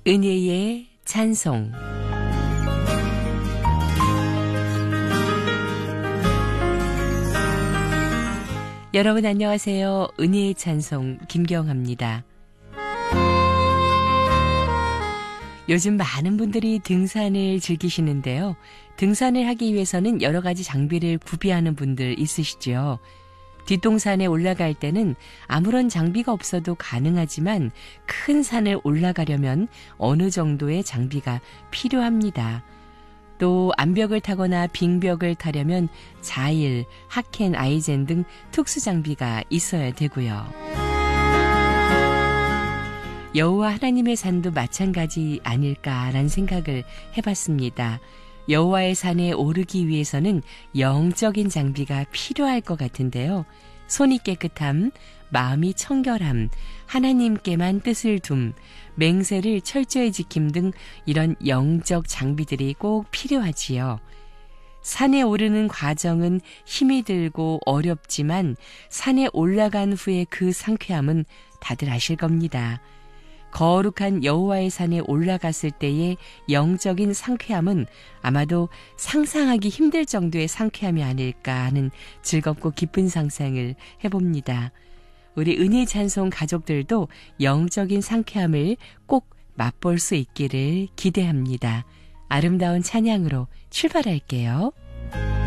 은혜의 찬송. 여러분 안녕하세요. 은혜의 찬송 김경합니다. 요즘 많은 분들이 등산을 즐기시는데요. 등산을 하기 위해서는 여러 가지 장비를 구비하는 분들 있으시죠. 뒷동산에 올라갈 때는 아무런 장비가 없어도 가능하지만 큰 산을 올라가려면 어느 정도의 장비가 필요합니다. 또 암벽을 타거나 빙벽을 타려면 자일, 하켄, 아이젠 등 특수 장비가 있어야 되고요. 여호와 하나님의 산도 마찬가지 아닐까라는 생각을 해봤습니다. 여호와의 산에 오르기 위해서는 영적인 장비가 필요할 것 같은데요. 손이 깨끗함, 마음이 청결함, 하나님께만 뜻을 둠, 맹세를 철저히 지킴 등 이런 영적 장비들이 꼭 필요하지요. 산에 오르는 과정은 힘이 들고 어렵지만 산에 올라간 후에 그 상쾌함은 다들 아실 겁니다. 거룩한 여호와의 산에 올라갔을 때의 영적인 상쾌함은 아마도 상상하기 힘들 정도의 상쾌함이 아닐까 하는 즐겁고 기쁜 상상을 해봅니다. 우리 은혜 찬송 가족들도 영적인 상쾌함을 꼭 맛볼 수 있기를 기대합니다. 아름다운 찬양으로 출발할게요.